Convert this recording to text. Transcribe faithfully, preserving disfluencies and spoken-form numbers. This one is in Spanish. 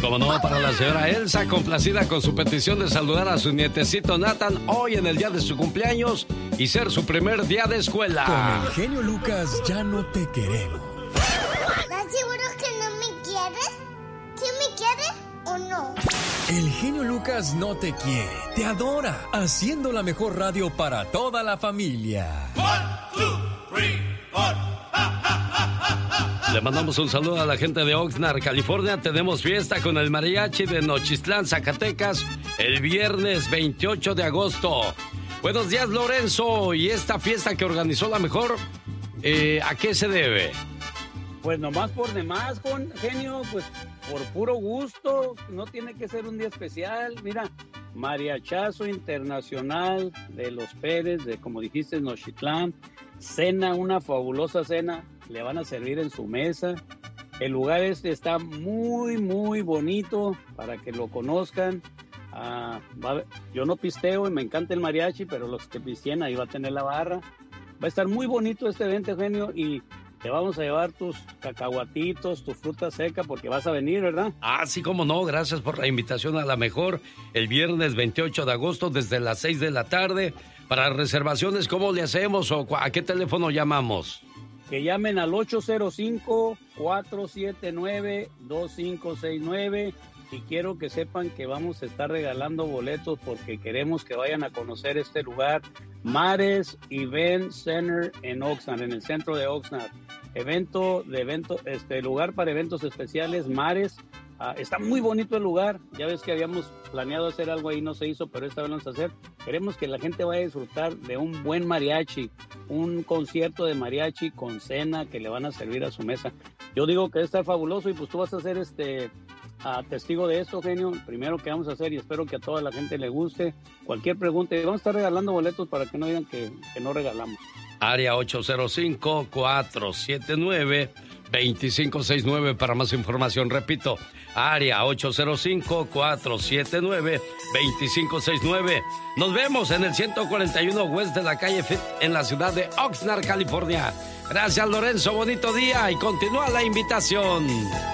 Como no, para la señora Elsa, complacida con su petición de saludar a su nietecito Nathan hoy en el día de su cumpleaños y ser su primer día de escuela. Con el genio Lucas ya no te queremos. ¿Estás seguro que no me quieres? ¿Sí me quieres o no? El genio Lucas no te quiere, te adora, haciendo la mejor radio para toda la familia. One, two, three, four. Le mandamos un saludo a la gente de Oxnard, California. Tenemos fiesta con el mariachi de Nochistlán, Zacatecas, el viernes veintiocho de agosto. Buenos días, Lorenzo. ¿Y esta fiesta que organizó la mejor, eh, a qué se debe? Pues nomás por demás, con genio, pues por puro gusto. No tiene que ser un día especial. Mira, mariachazo internacional de los Pérez, de como dijiste, Nochitlán. Cena, una fabulosa cena. Le van a servir en su mesa. El lugar este está muy, muy bonito para que lo conozcan. Ah, va a, yo no pisteo y me encanta el mariachi, pero los que pisteen ahí va a tener la barra. Va a estar muy bonito este evento, genio, y te vamos a llevar tus cacahuatitos, tu fruta seca, porque vas a venir, ¿verdad? Ah, sí, cómo no. Gracias por la invitación a la mejor. El viernes veintiocho de agosto desde las seis de la tarde. Para reservaciones, ¿cómo le hacemos o a qué teléfono llamamos? Que llamen al ocho cero cinco, cuatro siete nueve, dos cinco seis nueve y quiero que sepan que vamos a estar regalando boletos porque queremos que vayan a conocer este lugar, Mares Event Center en Oxnard, en el centro de Oxnard. Evento de evento, este lugar para eventos especiales, Mares. Uh, está muy bonito el lugar. Ya ves que habíamos planeado hacer algo ahí, no se hizo, pero esta vez vamos a hacer. Queremos que la gente vaya a disfrutar de un buen mariachi, un concierto de mariachi con cena que le van a servir a su mesa. Yo digo que está fabuloso y pues tú vas a ser este uh, testigo de esto, genio. Primero que vamos a hacer y espero que a toda la gente le guste. Cualquier pregunta, vamos a estar regalando boletos para que no digan que, que no regalamos. Área ocho cero cinco, cuatro siete nueve, dos cinco seis nueve para más información. Repito, área ocho cero cinco, cuatro siete nueve, dos cinco seis nueve. Nos vemos en el ciento cuarenta y uno West de la calle Fit en la ciudad de Oxnard, California. Gracias, Lorenzo. Bonito día y continúa la invitación.